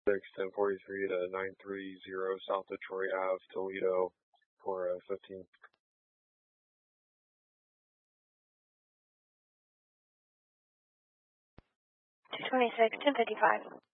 1043 to 930 South Detroit Ave, Toledo, for 15. 226, 1055.